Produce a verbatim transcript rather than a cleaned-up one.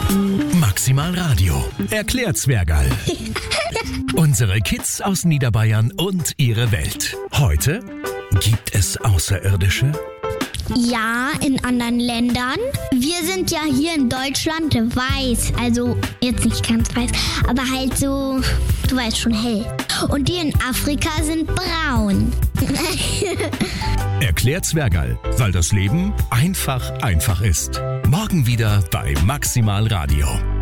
Maximal Radio. Erklärt Zwergerl. Unsere Kids aus Niederbayern und ihre Welt. Heute gibt es Außerirdische? Ja, in anderen Ländern. Wir sind ja hier in Deutschland weiß. Also jetzt nicht ganz weiß, aber halt so, du weißt schon, hell. Und die in Afrika sind braun. Erklärt Zwergerl, weil das Leben einfach einfach ist. Morgen wieder bei Maximal Radio.